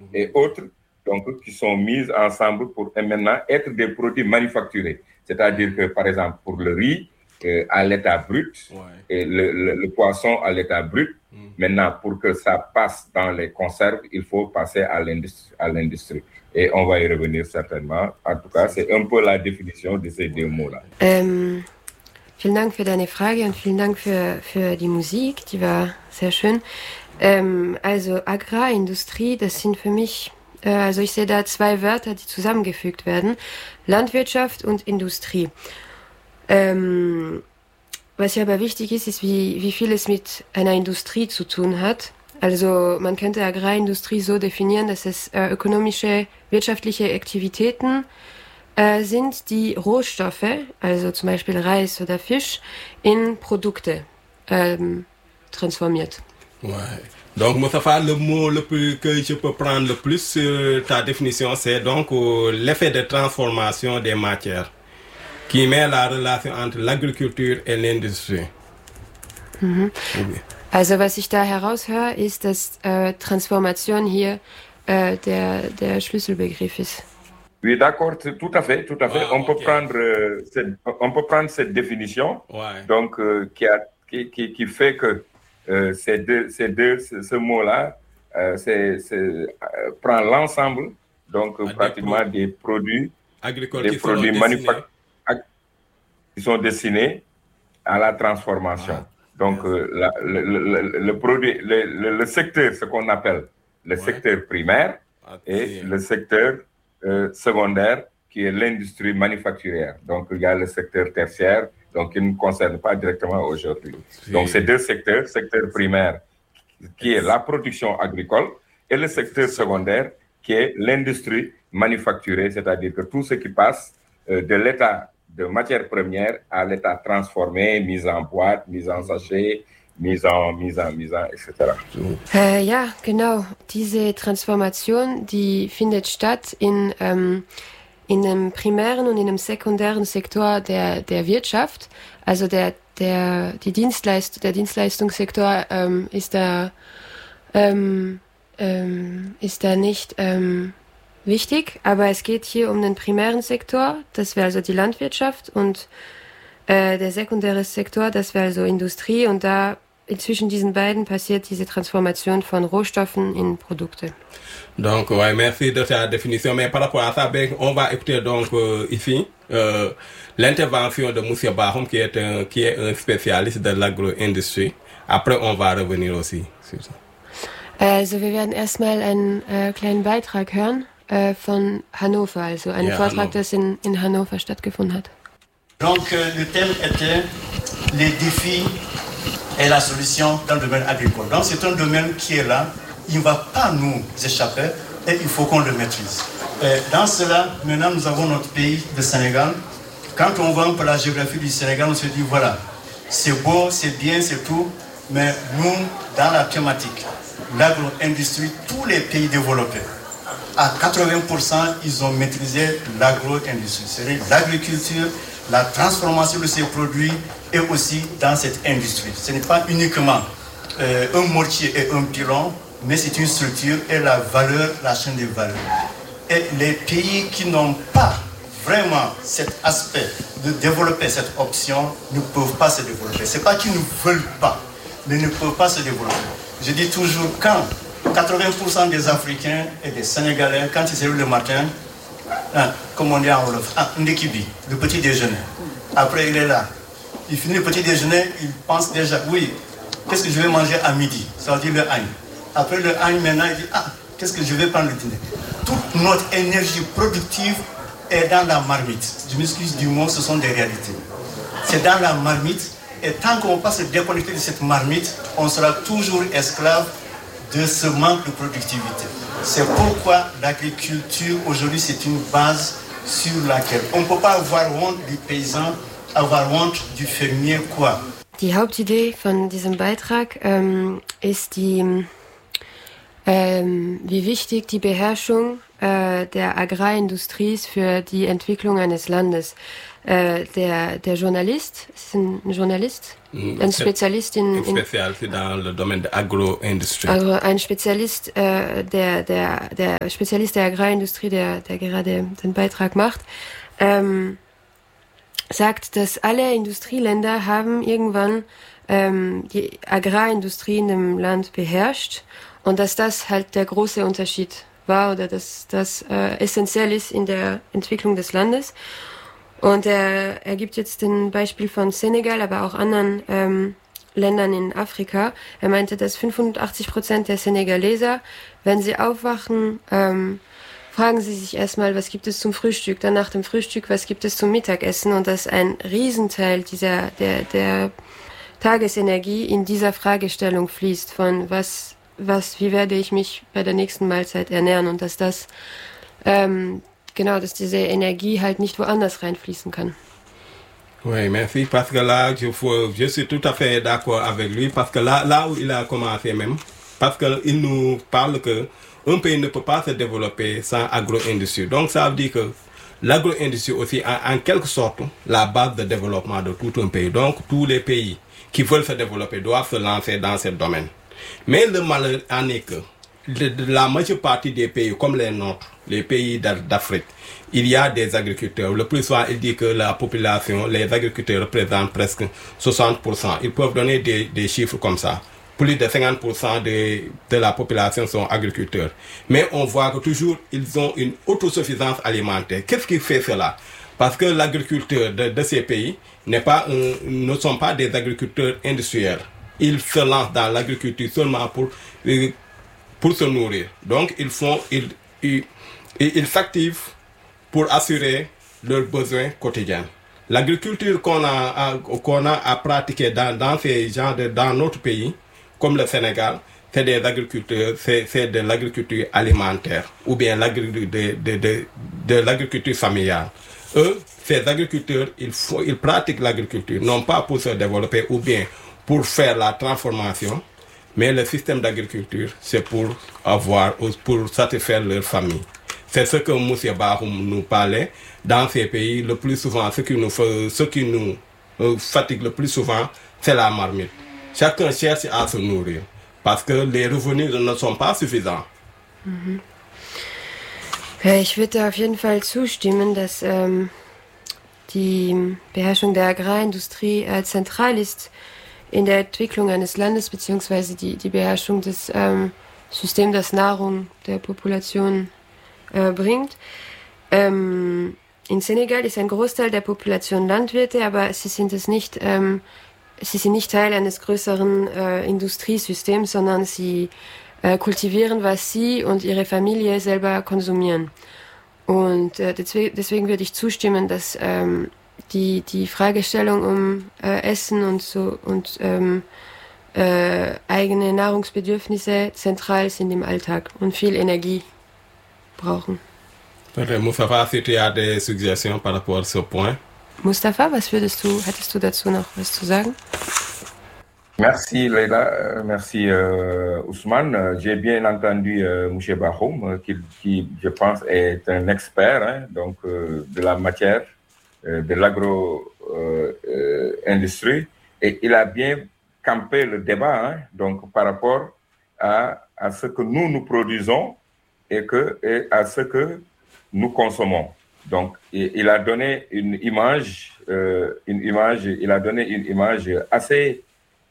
et autres, donc, qui sont mises ensemble pour maintenant être des produits manufacturés. C'est-à-dire que, par exemple, pour le riz, à l'état brut, et le poisson à l'état brut, maintenant, pour que ça passe dans les conserves, il faut passer à l'industrie. Et on va y revenir certainement. En tout cas, c'est un peu la définition de ces deux mots-là. Vielen Dank für deine Frage und vielen Dank für die Musik, die war sehr schön. Also Agrarindustrie, das sind für mich, also ich sehe da zwei Wörter, die zusammengefügt werden, Landwirtschaft und Industrie. Was ja aber wichtig ist, ist, wie viel es mit einer Industrie zu tun hat. Also man könnte Agrarindustrie so definieren, dass es ökonomische, wirtschaftliche Aktivitäten sind, die Rohstoffe, also zum Beispiel Reis oder Fisch, in Produkte transformiert. Ouais. Donc, Moustapha, le mot que je peux prendre le plus sur ta définition, c'est donc l'effet de transformation des matières qui met la relation entre l'agriculture et l'industrie. Mhm. Okay. Also, was ich da heraushöre, ist, dass Transformation hier der Schlüsselbegriff ist. Oui, d'accord, tout à fait. On peut prendre cette définition, donc qui fait que ce mot-là, prend l'ensemble, donc pratiquement des produits agricoles, manufacturés qui sont destinés à la transformation. Donc le produit, le secteur, ce qu'on appelle le secteur primaire, et le secteur secondaire, qui est l'industrie manufacturière. Donc, il y a le secteur tertiaire, donc qui ne nous concerne pas directement aujourd'hui. Donc, ces deux secteurs, secteur primaire, qui est la production agricole, et le secteur secondaire, qui est l'industrie manufacturée, c'est-à-dire que tout ce qui passe de l'état de matière première à l'état transformé, mise en boîte, mise en sachet, mise en, etc. Ja, genau. Diese Transformation, die findet statt in einem primären und in einem sekundären Sektor der Wirtschaft. Also der Dienstleistungssektor ist da nicht wichtig, aber es geht hier um den primären Sektor, das wäre also die Landwirtschaft, und der sekundäre Sektor, das wäre also Industrie, und da zwischen diesen beiden passiert diese Transformation von Rohstoffen in Produkte. Donc, ouais, merci de ta définition. Mais par rapport à ça, on va écouter donc ici l'intervention de M. Bahoum, qui est un spécialiste de l'agro-industrie. Après, on va revenir aussi sur ça. Also, wir werden erstmal einen kleinen Beitrag hören von Hannover, also einen Vortrag, das in Hannover stattgefunden hat. Donc, le thème était les défis et la solution dans le domaine agricole. Donc c'est un domaine qui est là, il ne va pas nous échapper et il faut qu'on le maîtrise. Et dans cela, maintenant nous avons notre pays, le Sénégal. Quand on voit un peu la géographie du Sénégal, on se dit voilà, c'est beau, c'est bien, c'est tout, mais nous, dans la thématique, l'agro-industrie, tous les pays développés, à 80%, ils ont maîtrisé l'agro-industrie, c'est-à-dire l'agriculture, la transformation de ces produits et aussi dans cette industrie. Ce n'est pas uniquement un mortier et un pilon, mais c'est une structure et la valeur, la chaîne de valeur. Et les pays qui n'ont pas vraiment cet aspect de développer cette option ne peuvent pas se développer. Ce n'est pas qu'ils ne veulent pas, mais ne peuvent pas se développer. Je dis toujours, quand 80% des Africains et des Sénégalais, quand ils se lèvent le matin, comme on dit en Wolof, Ndekibi, le petit déjeuner. Après, il est là. Il finit le petit déjeuner, il pense déjà, oui, qu'est-ce que je vais manger à midi? Ça veut dire le agne. Après le agne, maintenant, il dit, qu'est-ce que je vais prendre le dîner? Toute notre énergie productive est dans la marmite. Je m'excuse du mot, ce sont des réalités. C'est dans la marmite, et tant qu'on ne va pas se déconnecter de cette marmite, on sera toujours esclave de ce manque de productivité. C'est pourquoi l'agriculture, aujourd'hui, c'est une base sur laquelle on ne peut pas avoir honte du paysan, avoir honte du fermier, quoi. Die Hauptidee von diesem Beitrag ist wie wichtig die Beherrschung der Agrarindustrie für die Entwicklung eines Landes. Der Journalist, ist ein Journalist, ein Spezialist in dans le domaine de Agro-Industrie. Also ein Spezialist, der Spezialist der Agrarindustrie, der gerade den Beitrag macht, sagt, dass alle Industrieländer haben irgendwann die Agrarindustrie in dem Land beherrscht und dass das halt der große Unterschied war oder dass das essentiell ist in der Entwicklung des Landes. Und er gibt jetzt ein Beispiel von Senegal, aber auch anderen Ländern in Afrika. Er meinte, dass 85% der Senegaleser, wenn sie aufwachen, fragen sie sich erstmal, was gibt es zum Frühstück, dann nach dem Frühstück, was gibt es zum Mittagessen und dass ein Riesenteil der Tagesenergie in dieser Fragestellung fließt von wie werde ich mich bei der nächsten Mahlzeit ernähren und dass das dass diese Énergie halt nicht woanders reinfließen kann. Oui, merci, parce que là, je suis tout à fait d'accord avec lui, parce que là où il a commencé même, parce qu'il nous parle qu'un pays ne peut pas se développer sans agro-industrie. Donc ça veut dire que l'agro-industrie aussi est en quelque sorte la base de développement de tout un pays. Donc tous les pays qui veulent se développer doivent se lancer dans ce domaine. Mais le malheur en est que la majeure partie des pays comme les nôtres, les pays d'Afrique, il y a des agriculteurs. Le plus souvent, il dit que la population, les agriculteurs représentent presque 60%. Ils peuvent donner des chiffres comme ça. Plus de 50% de la population sont agriculteurs. Mais on voit que toujours, ils ont une autosuffisance alimentaire. Qu'est-ce qui fait cela? Parce que l'agriculteur de ces pays ne sont pas des agriculteurs industriels. Ils se lancent dans l'agriculture seulement pour se nourrir. Donc, ils s'activent pour assurer leurs besoins quotidiens. L'agriculture qu'on a à pratiquer dans ces gens dans notre pays, comme le Sénégal, c'est des agriculteurs, c'est de l'agriculture alimentaire ou bien de l'agriculture familiale. Eux, ces agriculteurs, ils pratiquent l'agriculture, non pas pour se développer ou bien pour faire la transformation, mais le système d'agriculture, c'est pour satisfaire leur famille. C'est ce que M. Bahoum nous parlait. Dans ces pays, le plus souvent, ce qui nous fatigue le plus souvent, c'est la marmite. Chacun cherche à se nourrir parce que les revenus ne sont pas suffisants. Mhm. Ich würde auf jeden Fall zustimmen, dass die Beherrschung der Agrarindustrie zentral ist in der Entwicklung eines Landes, beziehungsweise die Beherrschung des Systems, das Nahrung der Population bringt. In Senegal ist ein Großteil der Population Landwirte, aber sie sind nicht Teil eines größeren Industriesystems, sondern sie kultivieren, was sie und ihre Familie selber konsumieren. Und deswegen würde ich zustimmen, dass die Fragestellung um Essen und eigene Nahrungsbedürfnisse zentral sind im Alltag und viel Energie brauchen. Mustafa, si tu as des suggestions par rapport à ce point? Mustafa, hättest du dazu noch was zu sagen? Merci Leila, merci Ousmane. J'ai bien entendu M. Bahoum, qui je pense est un expert de la matière, de l'agro-industrie, et il a bien campé le débat par rapport à ce que nous produisons et à ce que nous consommons. Donc, il a donné une image assez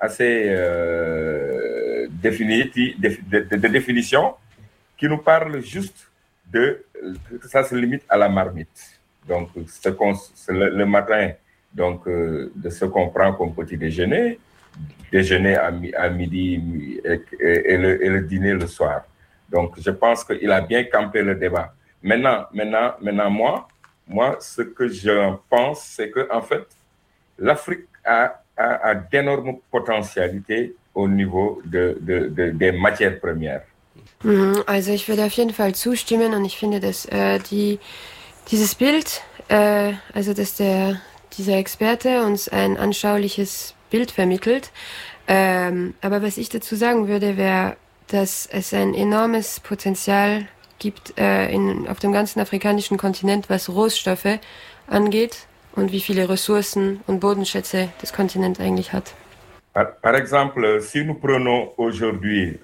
de définition qui nous parle juste que ça se limite à la marmite. Donc, le matin, de ce qu'on prend comme petit déjeuner à midi et le dîner le soir. Donc, je pense qu'il a bien campé le débat. Maintenant, moi, ce que je pense, c'est que en fait, l'Afrique a d'énormes potentialités au niveau des matières premières. Also ich würde auf jeden Fall zustimmen und ich finde, dass dieses Bild, also dass dieser Experte uns ein anschauliches Bild vermittelt. Aber was ich dazu sagen würde, wäre, dass es ein enormes Potenzial gibt auf dem ganzen afrikanischen Kontinent, was Rohstoffe angeht und wie viele Ressourcen und Bodenschätze das Kontinent eigentlich hat. Par exemple, si nous prenons aujourd'hui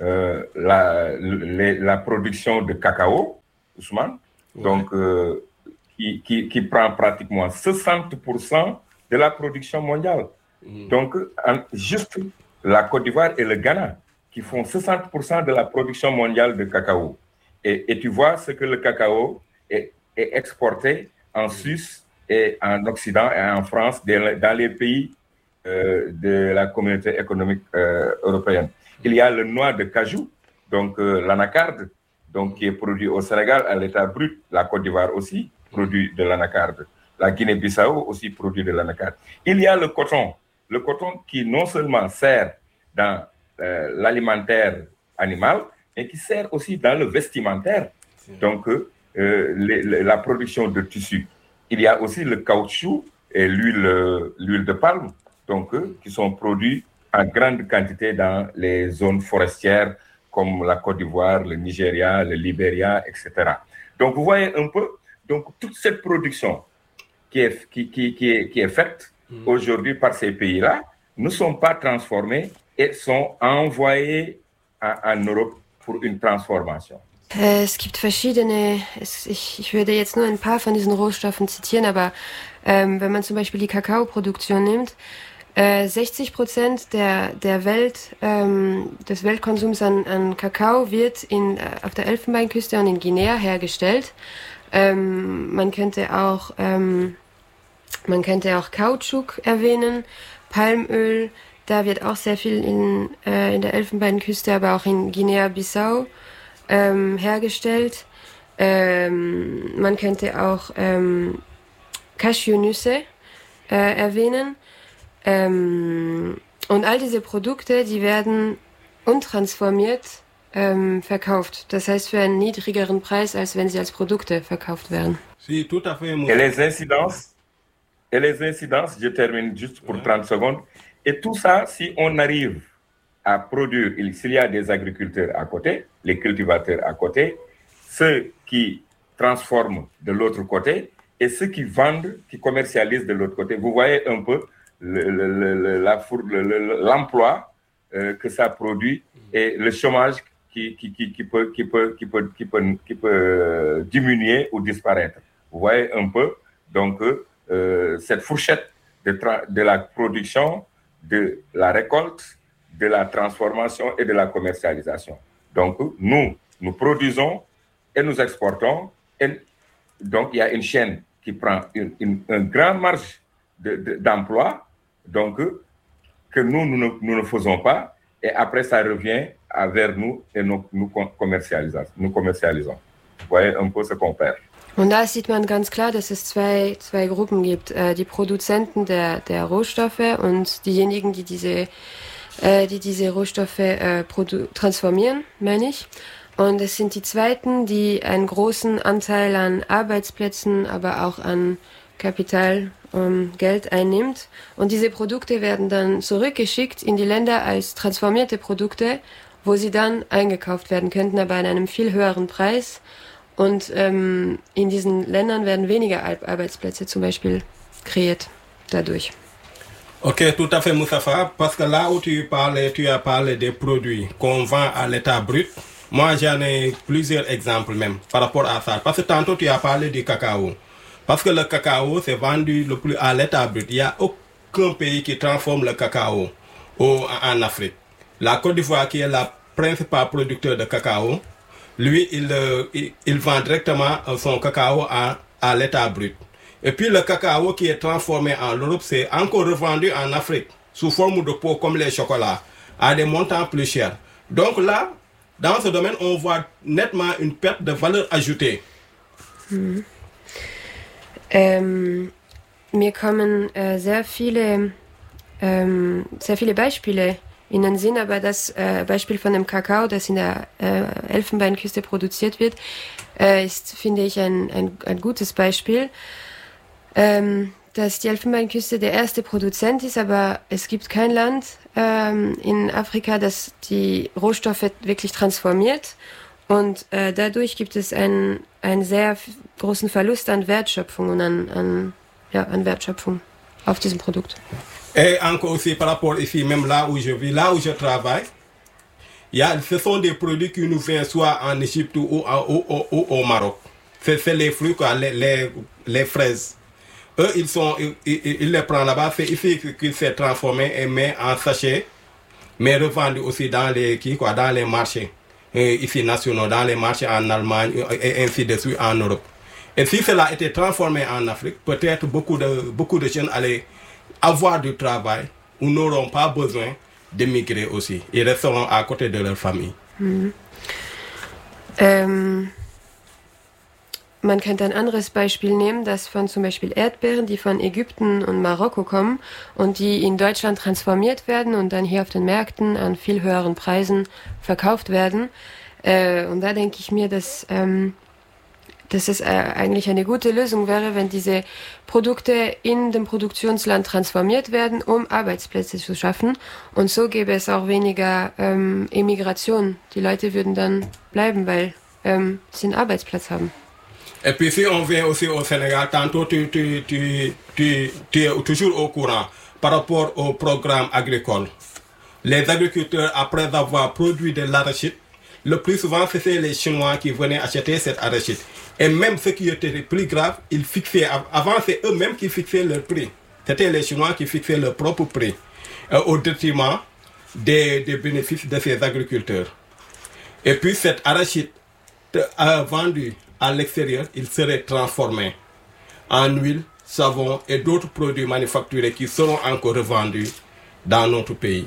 la production de cacao, Ousmane, donc qui prend pratiquement 60% de la production mondiale. Donc, juste la Côte d'Ivoire et le Ghana qui font 60% de la production mondiale de cacao. Et tu vois ce que le cacao est exporté en Suisse et en Occident et en France, dans les pays de la communauté économique européenne. Il y a le noix de cajou, donc l'anacarde, donc qui est produit au Sénégal à l'état brut. La Côte d'Ivoire aussi produit de l'anacarde. La Guinée-Bissau aussi produit de l'anacarde. Il y a le coton qui non seulement sert dans l'alimentaire animal, mais qui sert aussi dans le vestimentaire. Donc la production de tissus. Il y a aussi le caoutchouc et l'huile de palme, donc qui sont produits en grande quantité dans les zones forestières comme la Côte d'Ivoire, le Nigeria, le Libéria, etc. Donc vous voyez un peu, donc toute cette production qui est faite aujourd'hui par ces pays-là ne sont pas transformés et sont envoyés en Europe pour une transformation. Es gibt verschiedene, ich würde jetzt nur ein paar von diesen Rohstoffen zitieren, aber wenn man zum Beispiel die Kakaoproduktion nimmt, 60% der Welt, des Weltkonsums an Kakao wird auf der Elfenbeinküste und in Guinea hergestellt. Man könnte auch Kautschuk erwähnen, Palmöl, da wird auch sehr viel in der Elfenbeinküste, aber auch in Guinea-Bissau hergestellt. Man könnte auch Cashewnüsse erwähnen. Und all diese Produkte, die werden untransformiert verkauft. Das heißt für einen niedrigeren Preis, als wenn sie als Produkte verkauft werden. Si, tout à fait. Et les incidences, je termine juste pour 30 secondes. Et tout ça, si on arrive à produire, s'il y a des agriculteurs à côté, les cultivateurs à côté, ceux qui transforment de l'autre côté et ceux qui vendent, qui commercialisent de l'autre côté, vous voyez un peu l'emploi que ça produit et le chômage qui peut diminuer ou disparaître. Vous voyez un peu, donc, cette fourchette de la production, de la récolte, de la transformation et de la commercialisation. Donc, nous produisons et nous exportons. Et donc, il y a une chaîne qui prend une grande marge d'emploi, donc, que nous ne faisons pas. Et après, ça revient vers nous et nous commercialisons. Vous voyez un peu ce qu'on perd. Und da sieht man ganz klar, dass es zwei Gruppen gibt. Die Produzenten der Rohstoffe und diejenigen, die diese Rohstoffe transformieren, meine ich. Und es sind die Zweiten, die einen großen Anteil an Arbeitsplätzen, aber auch an Kapital und Geld einnimmt. Und diese Produkte werden dann zurückgeschickt in die Länder als transformierte Produkte, wo sie dann eingekauft werden könnten, aber an einem viel höheren Preis. Und in diesen Ländern werden weniger Arbeitsplätze zum Beispiel kreiert dadurch. Ok, tout à fait, Moustapha, parce que là où tu as parlé des produits qu'on vend à l'état brut. Moi, j'en ai plusieurs exemples même par rapport à ça. Parce que tantôt, tu as parlé du cacao. Parce que le cacao, c'est vendu le plus à l'état brut. Il n'y a aucun pays qui transforme le cacao en Afrique. La Côte d'Ivoire, qui est la principale producteur de cacao, lui, il vend directement son cacao à l'état brut. Et puis le cacao qui est transformé en Europe, c'est encore revendu en Afrique sous forme de pots comme les chocolats à des montants plus chers. Donc là, dans ce domaine, on voit nettement une perte de valeur ajoutée. Mir kommen sehr viele Beispiele in den Sinn, aber das Beispiel von dem Kakao, das in der Elfenbeinküste produziert wird, ist, finde ich, ein gutes Beispiel. Dass die Elfenbeinküste der erste Produzent ist, aber es gibt kein Land in Afrika, das die Rohstoffe wirklich transformiert Und dadurch gibt es einen sehr großen Verlust an Wertschöpfung und an Wertschöpfung auf diesem Produkt. Et encore aussi par rapport ici, même là où je vis, là où je travaille, ce sont des produits qui nous viennent soit en Égypte ou au Maroc. C'est les fruits, quoi, les fraises. Eux, ils les prennent là-bas, c'est ici qu'ils s'est transformé et mis en sachet, mais revendu aussi dans les marchés, ici nationaux, dans les marchés en Allemagne et ainsi de suite en Europe. Et si cela a été transformé en Afrique, peut-être beaucoup de jeunes allaient avoir du travail ou n'auront pas besoin d'émigrer aussi. Ils resteront à côté de leur famille. Man könnte ein anderes Beispiel nehmen, das von zum Beispiel Erdbeeren, die von Ägypten und Marokko kommen und die in Deutschland transformiert werden und dann hier auf den Märkten an viel höheren Preisen verkauft werden. Und da denke ich mir, dass es eigentlich eine gute Lösung wäre, wenn diese Produkte in dem Produktionsland transformiert werden, um Arbeitsplätze zu schaffen. Und so gäbe es auch weniger Emigration. Die Leute würden dann bleiben, weil sie einen Arbeitsplatz haben. Et puis si on vient aussi au Sénégal, tantôt tu es toujours au courant par rapport au programme agricole. Les agriculteurs, après avoir produit de l'arachide, le plus souvent c'était les Chinois qui venaient acheter cette arachide. Et même ce qui était plus grave, ils fixaient, avant c'est eux-mêmes qui fixaient leur prix. C'était les Chinois qui fixaient leur propre prix, au détriment des bénéfices de ces agriculteurs. Et puis cette arachide vendue à l'extérieur, il serait transformé en huile, savon et d'autres produits manufacturés qui seront encore revendus dans notre pays.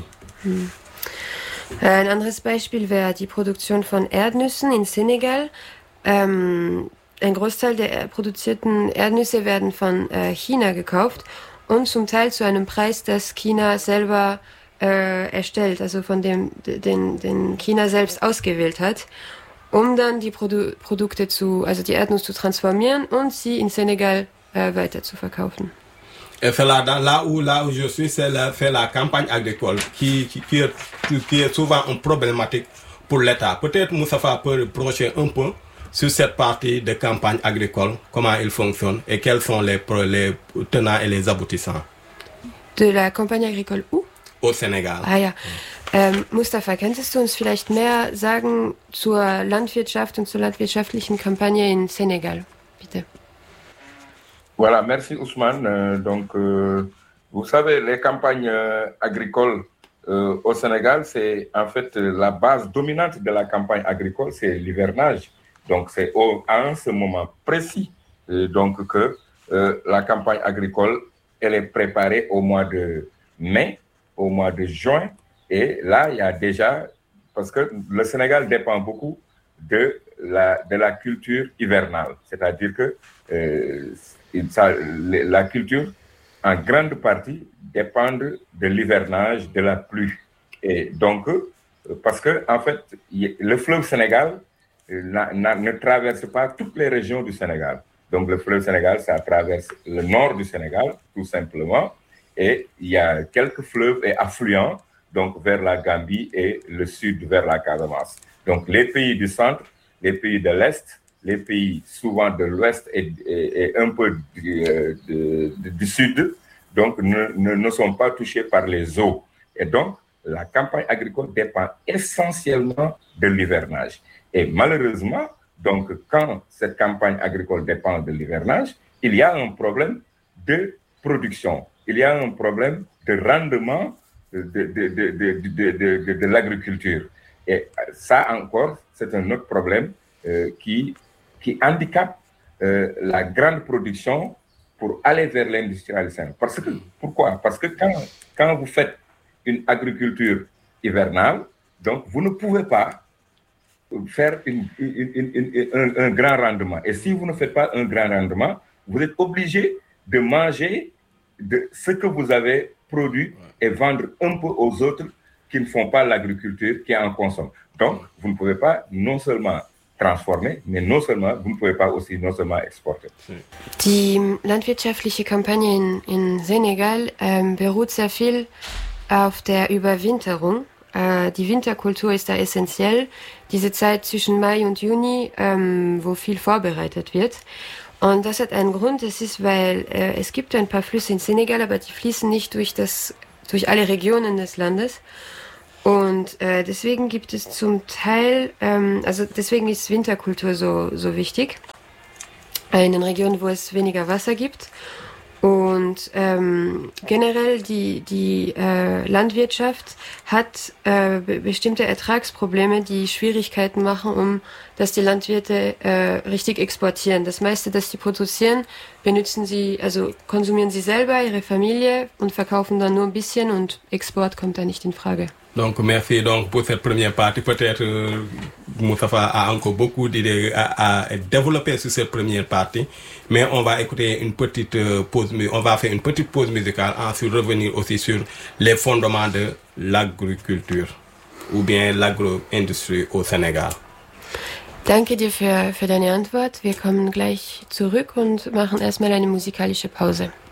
Ein anderes Beispiel wäre die Produktion von Erdnüssen in Senegal. Ein Großteil der produzierten Erdnüsse werden von China gekauft und zum Teil zu einem Preis, das China selber erstellt, also von dem den China selbst ausgewählt hat, um dann die Produkte die Erdnuss zu transformieren und sie in Senegal weiter zu verkaufen. Et c'est là où je suis, c'est la campagne agricole qui est souvent une problématique pour l'État. Peut-être Moustapha peut reprocher un peu sur cette partie de campagne agricole, comment il fonctionne et quels sont les tenants et les aboutissants. De la campagne agricole où? Au Sénégal. Ah ja. Mustafa, könntest du uns vielleicht mehr sagen zur Landwirtschaft und zur landwirtschaftlichen Kampagne in Senegal? Bitte. Voilà, merci Ousmane. Vous savez, les campagnes agricoles au Sénégal, c'est en fait la base dominante de la campagne agricole, c'est l'hivernage. Donc c'est à ce moment précis que la campagne agricole, elle est préparée au mois de mai, au mois de juin. Et là, il y a déjà, parce que le Sénégal dépend beaucoup de la culture hivernale. C'est-à-dire que la culture, en grande partie, dépend de l'hivernage, de la pluie. Et donc, parce que, en fait, le fleuve Sénégal ne traverse pas toutes les régions du Sénégal. Donc, le fleuve Sénégal, ça traverse le nord du Sénégal, tout simplement. Et il y a quelques fleuves et affluents, donc vers la Gambie et le sud vers la Casamance. Donc, les pays du centre, les pays de l'Est, les pays souvent de l'Ouest et un peu du Sud, donc ne sont pas touchés par les eaux. Et donc, la campagne agricole dépend essentiellement de l'hivernage. Et malheureusement, donc, quand cette campagne agricole dépend de l'hivernage, il y a un problème de production. Il y a un problème de rendement de l'agriculture. Et ça encore, c'est un autre problème qui handicape la grande production pour aller vers l'industrialisation. Pourquoi? Parce que quand vous faites une agriculture hivernale, donc vous ne pouvez pas faire un grand rendement. Et si vous ne faites pas un grand rendement, vous êtes obligé de manger de ce que vous avez produit et vendre un peu aux autres qui ne font pas l'agriculture, qui en consomment. Donc, vous ne pouvez pas non seulement transformer, mais vous ne pouvez pas aussi non seulement exporter. Die landwirtschaftliche Kampagne in Senegal beruht sehr viel auf der Überwinterung. die Winterkultur ist da essentiell. Diese Zeit zwischen Mai und Juni, wo viel vorbereitet wird. Und das hat einen Grund, das ist, weil es gibt ein paar Flüsse in Senegal, aber die fließen nicht durch alle Regionen des Landes. Und deswegen gibt es zum Teil, deswegen ist Winterkultur so wichtig, in den Regionen, wo es weniger Wasser gibt. Und generell die Landwirtschaft hat bestimmte Ertragsprobleme, die Schwierigkeiten machen, dass die Landwirte richtig exportieren. Das meiste, das sie produzieren, konsumieren sie selber, ihre Familie und verkaufen dann nur ein bisschen und Export kommt da nicht in Frage. Donc, merci donc pour cette première partie. Peut-être Moustapha a encore beaucoup d'idées à développer sur cette première partie, mais on va écouter une petite pause. On va faire une petite pause musicale, ensuite revenir aussi sur les fondements de l'agriculture ou bien l'agro-industrie au Sénégal. Danke dir für deine Antwort. Wir kommen gleich zurück und machen erstmal eine musikalische Pause.